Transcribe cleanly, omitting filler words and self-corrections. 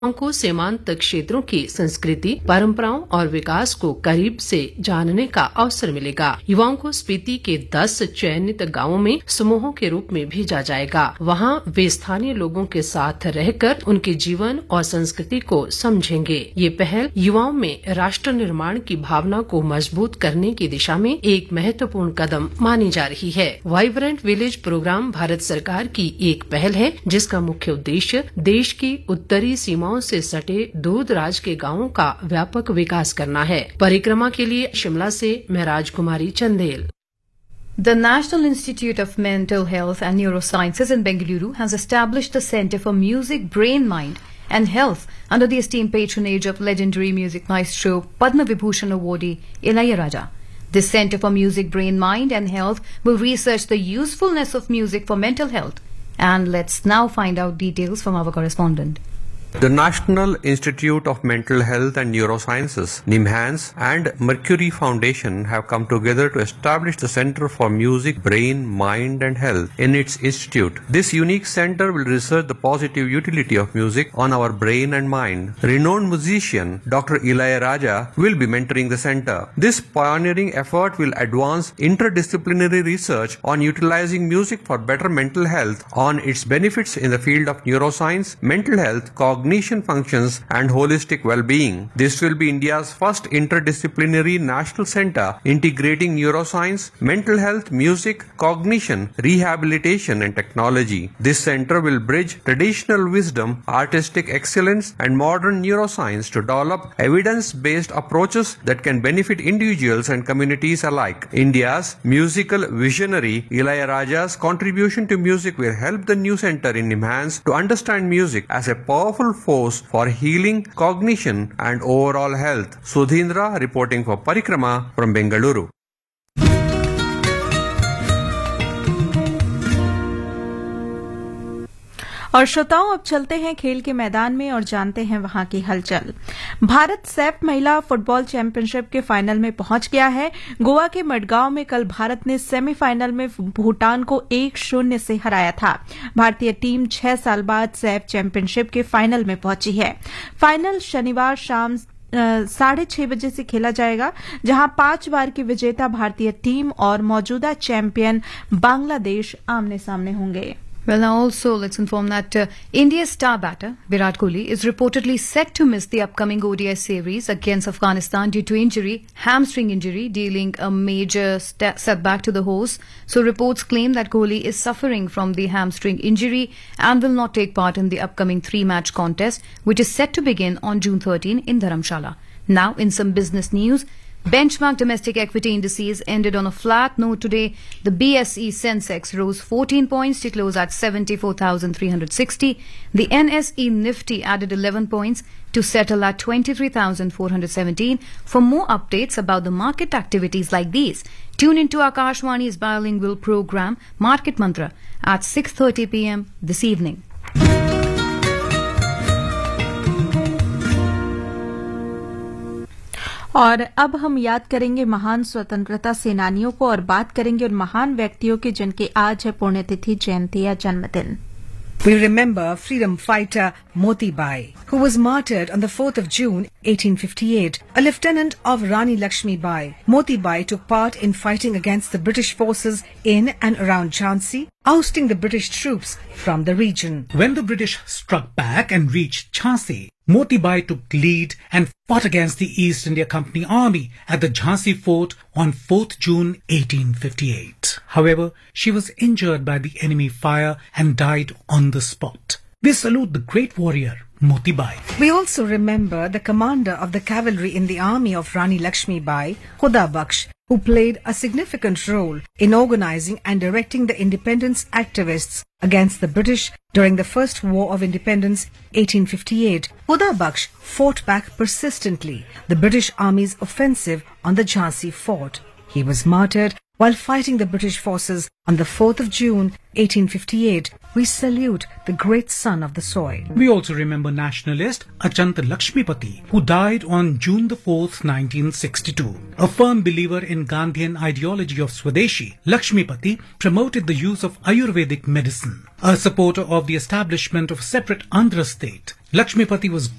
को सीमांत क्षेत्रों की संस्कृति, परंपराओं और विकास को करीब से जानने का अवसर मिलेगा। युवाओं को स्पीति के 10 चयनित गांवों में समूहों के रूप में भेजा जाएगा। वहां वे स्थानीय लोगों के साथ रहकर उनके जीवन और संस्कृति को समझेंगे। ये पहल युवाओं में राष्ट्र निर्माण की भावना को मजबूत करने की दिशा में एक महत्वपूर्ण कदम मानी जा रही है। वाइब्रेंट विलेज प्रोग्राम भारत सरकार की एक पहल है, जिसका मुख्य उद्देश्य देश की उत्तरी सीमाओं से सटे दूरदराज के गांवों का व्यापक विकास करना है। परिक्रमा के लिए शिमला से मैं Rajkumari Chandel. The National Institute of Mental Health and Neurosciences in Bengaluru has established the Centre for Music, Brain, Mind and Health under the esteemed patronage of legendary music maestro Padma Vibhushan awardee Ilayaraja. This Centre for Music, Brain, Mind and Health will research the usefulness of music for mental health. And let's now find out details from our correspondent. The National Institute of Mental Health and Neurosciences, NIMHANS, and Mercury Foundation have come together to establish the Center for Music, Brain, Mind and Health in its institute. This unique center will research the positive utility of music on our brain and mind. Renowned musician Dr. Ilayaraja will be mentoring the center. This pioneering effort will advance interdisciplinary research on utilizing music for better mental health, on its benefits in the field of neuroscience, mental health, cognition functions and holistic well-being. This will be India's first interdisciplinary national center integrating neuroscience, mental health, music, cognition, rehabilitation and technology. This center will bridge traditional wisdom, artistic excellence and modern neuroscience to develop evidence-based approaches that can benefit individuals and communities alike. India's musical visionary Ilayaraja's contribution to music will help the new center in NIMHANS to understand music as a powerful force for healing, cognition and overall health. Sudhindra reporting for Parikrama from Bengaluru. और श्रोताओं, अब चलते हैं खेल के मैदान में और जानते हैं वहां की हलचल। भारत सैफ महिला फुटबॉल चैंपियनशिप के फाइनल में पहुंच गया है। गोवा के मडगांव में कल भारत ने सेमीफाइनल में भूटान को 1-0 से हराया था। भारतीय टीम 6 साल बाद सैफ चैंपियनशिप के फाइनल में पहुंची है। फाइनल शनिवार शाम 6:30 बजे से खेला जाएगा, जहां 5 बार की विजेता भारतीय टीम और मौजूदा चैंपियन बांग्लादेश आमने सामने होंगे। Well, now also let's inform that India's star batter Virat Kohli is reportedly set to miss the upcoming ODI series against Afghanistan due to injury, hamstring injury, dealing a major setback to the host. So reports claim that Kohli is suffering from the hamstring injury and will not take part in the upcoming 3-match contest, which is set to begin on June 13 in Dharamshala. Now, in some business news, benchmark domestic equity indices ended on a flat note today. The BSE Sensex rose 14 points to close at 74,360. The NSE Nifty added 11 points to settle at 23,417. For more updates about the market activities like these, tune into Akashwani's bilingual program Market Mantra at 6:30 p.m. this evening. और अब हम याद करेंगे महान स्वतंत्रता सेनानियों को और बात करेंगे उन महान व्यक्तियों की जिनकी आज है पुण्यतिथि, जयंती या जन्मदिन। We remember freedom fighter Moti Bai, who was martyred on the 4th of June 1858, a lieutenant of Rani Lakshmi Bai. Moti Bai took part in fighting against the British forces in and around Jhansi, ousting the British troops from the region. When the British struck back and reached Jhansi, Moti Bai took lead and fought against the East India Company Army at the Jhansi Fort on 4th June 1858. However, she was injured by the enemy fire and died on the spot. We salute the great warrior Moti Bai. We also remember the commander of the cavalry in the army of Rani Lakshmi Bai, Khuda Bakhsh, who played a significant role in organizing and directing the independence activists against the British during the First War of Independence 1858. Khuda Bakhsh fought back persistently the British Army's offensive on the Jhansi fort. He was martyred while fighting the British forces on the 4th of June 1858. We salute the great son of the soil. We also remember nationalist Achant Lakshmipati, who died on June the 4th, 1962. A firm believer in Gandhian ideology of Swadeshi, Lakshmipati promoted the use of Ayurvedic medicine. A supporter of the establishment of a separate Andhra state, Lakshmipati was